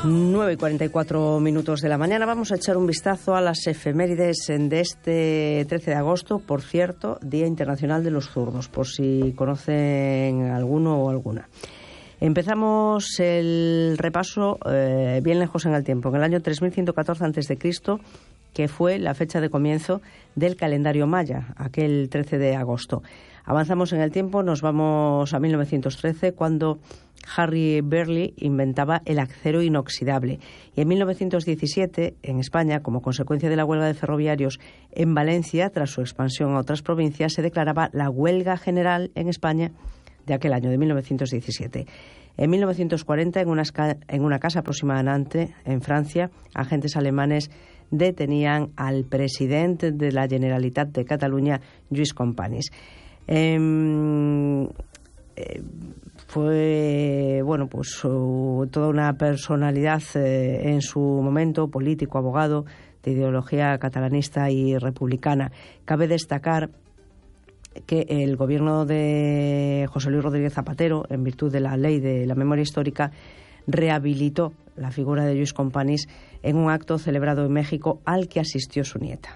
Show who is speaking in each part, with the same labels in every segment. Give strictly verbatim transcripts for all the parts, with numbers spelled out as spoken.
Speaker 1: nueve y cuarenta y cuatro minutos de la mañana. Vamos a echar un vistazo a las efemérides de este trece de agosto, por cierto, Día Internacional de los Zurdos, por si conocen alguno o alguna. Empezamos el repaso eh, bien lejos en el tiempo, en el año tres mil ciento catorce antes de Cristo, que fue la fecha de comienzo del calendario maya, aquel trece de agosto. Avanzamos en el tiempo, nos vamos a mil novecientos trece, cuando Harry Burley inventaba el acero inoxidable. Y en mil novecientos diecisiete, en España, como consecuencia de la huelga de ferroviarios en Valencia, tras su expansión a otras provincias, se declaraba la huelga general en España de aquel año, de mil novecientos diecisiete. En mil novecientos cuarenta, en una, en una casa próxima a Nantes, en Francia, agentes alemanes detenían al presidente de la Generalitat de Cataluña, Lluís Companys. Eh, eh, fue, bueno, pues uh, toda una personalidad eh, en su momento, político, abogado, de ideología catalanista y republicana. Cabe destacar que el gobierno de José Luis Rodríguez Zapatero, en virtud de la ley de la memoria histórica, rehabilitó la figura de Lluís Companys en un acto celebrado en México al que asistió su nieta.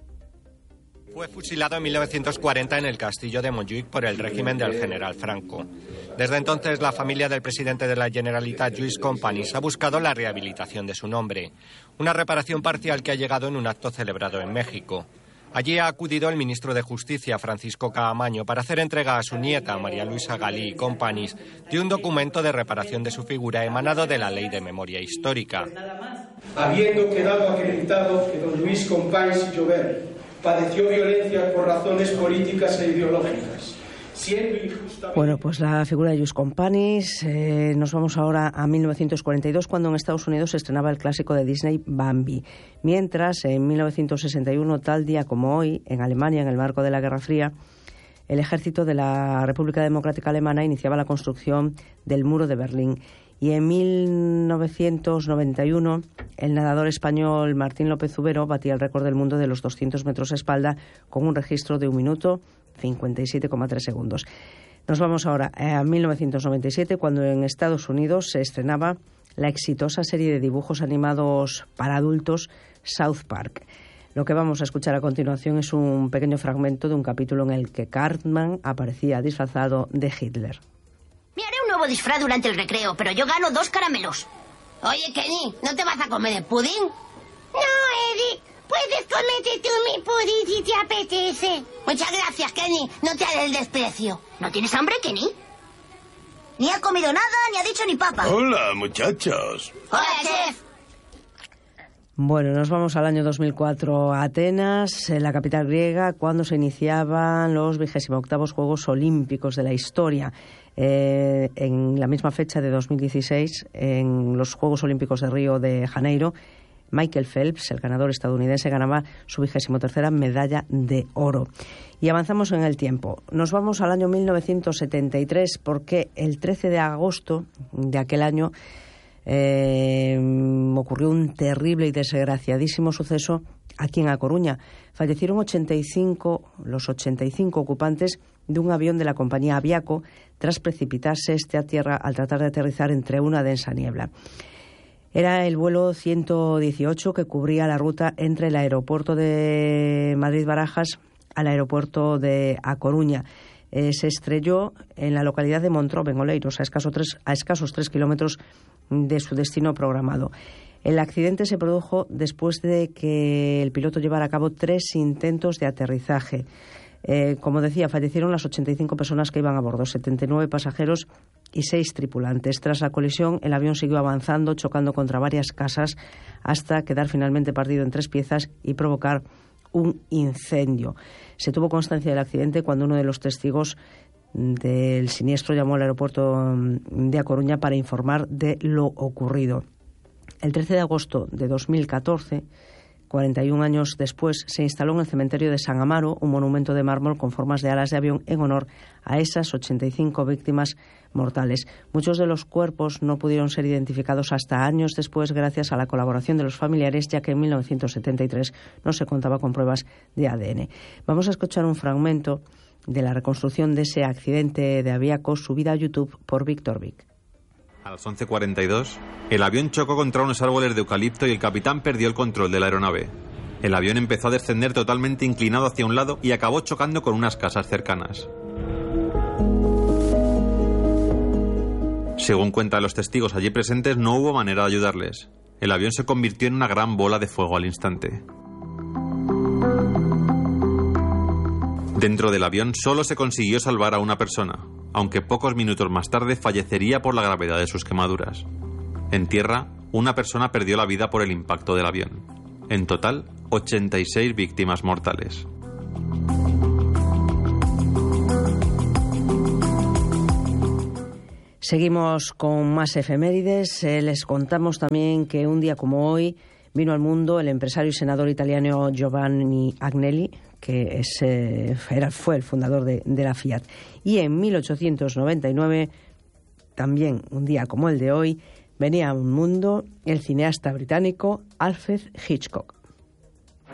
Speaker 2: Fue fusilado en mil novecientos cuarenta en el castillo de Montjuïc por el régimen del general Franco. Desde entonces, la familia del presidente de la Generalitat, Lluís Companys, ha buscado la rehabilitación de su nombre, una reparación parcial que ha llegado en un acto celebrado en México. Allí ha acudido el ministro de Justicia, Francisco Caamaño, para hacer entrega a su nieta, María Luisa Galí Companys, de un documento de reparación de su figura emanado de la Ley de Memoria Histórica.
Speaker 3: Habiendo quedado acreditado que don Lluís Companys Llobet padeció violencia por razones políticas e ideológicas.
Speaker 1: Bueno, pues la figura de Lluís Companys. Eh, nos vamos ahora a mil novecientos cuarenta y dos, cuando en Estados Unidos se estrenaba el clásico de Disney, Bambi. Mientras, en mil novecientos sesenta y uno, tal día como hoy, en Alemania, en el marco de la Guerra Fría, el ejército de la República Democrática Alemana iniciaba la construcción del muro de Berlín. Y en mil novecientos noventa y uno, el nadador español Martín López Ubero batía el récord del mundo de los doscientos metros a espalda con un registro de un minuto cincuenta y siete coma tres segundos. Nos vamos ahora a mil novecientos noventa y siete, cuando en Estados Unidos se estrenaba la exitosa serie de dibujos animados para adultos South Park. Lo que vamos a escuchar a continuación es un pequeño fragmento de un capítulo en el que Cartman aparecía disfrazado de Hitler.
Speaker 4: Me haré un nuevo disfraz durante el recreo, pero yo gano dos caramelos. Oye, Kenny, ¿no te vas a comer el pudín?
Speaker 5: No, Eddie. Puedes comerte tú mi pudín si te apetece.
Speaker 4: Muchas gracias, Kenny. No te haré el desprecio. ¿No tienes hambre, Kenny? Ni ha comido nada, ni ha dicho ni papa.
Speaker 6: Hola, muchachos.
Speaker 4: Hola, chef.
Speaker 1: Bueno, nos vamos al año dos mil cuatro a Atenas, en la capital griega, cuando se iniciaban los vigésimo octavos Juegos Olímpicos de la historia. Eh, en la misma fecha de dos mil dieciséis, en los Juegos Olímpicos de Río de Janeiro, Michael Phelps, el ganador estadounidense, ganaba su vigésimo tercera medalla de oro. Y avanzamos en el tiempo. Nos vamos al año mil novecientos setenta y tres, porque el trece de agosto de aquel año eh, ocurrió un terrible y desgraciadísimo suceso aquí en A Coruña. Fallecieron ochenta y cinco, los ochenta y cinco ocupantes de un avión de la compañía Aviaco tras precipitarse este a tierra al tratar de aterrizar entre una densa niebla. Era el vuelo ciento dieciocho que cubría la ruta entre el aeropuerto de Madrid-Barajas al aeropuerto de A Coruña. Eh, se estrelló en la localidad de Montrove, en Oleiros, a escasos tres, a escasos tres kilómetros de su destino programado. El accidente se produjo después de que el piloto llevara a cabo tres intentos de aterrizaje. Eh, como decía, fallecieron las ochenta y cinco personas que iban a bordo, setenta y nueve pasajeros y seis tripulantes. Tras la colisión, el avión siguió avanzando, chocando contra varias casas, hasta quedar finalmente partido en tres piezas y provocar un incendio. Se tuvo constancia del accidente cuando uno de los testigos del siniestro llamó al aeropuerto de A Coruña para informar de lo ocurrido. El trece de agosto de dos mil catorce, cuarenta y un años después, se instaló en el cementerio de San Amaro un monumento de mármol con formas de alas de avión en honor a esas ochenta y cinco víctimas mortales. Muchos de los cuerpos no pudieron ser identificados hasta años después, gracias a la colaboración de los familiares, ya que en mil novecientos setenta y tres no se contaba con pruebas de A D N. Vamos a escuchar un fragmento de la reconstrucción de ese accidente de Aviaco subida a YouTube por Víctor Vic.
Speaker 7: A las once cuarenta y dos, el avión chocó contra unos árboles de eucalipto y el capitán perdió el control de la aeronave. El avión empezó a descender totalmente inclinado hacia un lado y acabó chocando con unas casas cercanas. Según cuentan los testigos allí presentes, no hubo manera de ayudarles. El avión se convirtió en una gran bola de fuego al instante. Dentro del avión solo se consiguió salvar a una persona, aunque pocos minutos más tarde fallecería por la gravedad de sus quemaduras. En tierra, una persona perdió la vida por el impacto del avión. En total, ochenta y seis víctimas mortales.
Speaker 1: Seguimos con más efemérides. Eh, les contamos también que un día como hoy vino al mundo el empresario y senador italiano Giovanni Agnelli, que es, eh, era, fue el fundador de, de la Fiat. Y en mil ochocientos noventa y nueve, también un día como el de hoy, venía al mundo el cineasta británico Alfred Hitchcock.